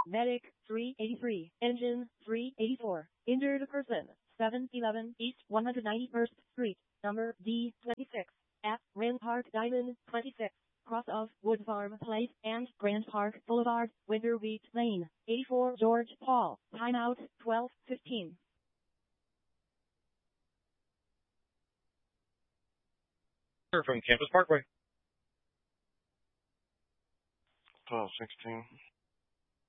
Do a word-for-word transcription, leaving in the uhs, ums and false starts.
Medic three eighty-three. Engine three eighty-four. Injured person seven eleven East one hundred ninety-first Street, number D twenty-six, at Rampart Diamond twenty-six, cross of Wood Farm Place and Grand Park Boulevard, Winter Beach Lane, eighty-four George Paul. Timeout twelve fifteen. From Campus Parkway. twelve sixteen.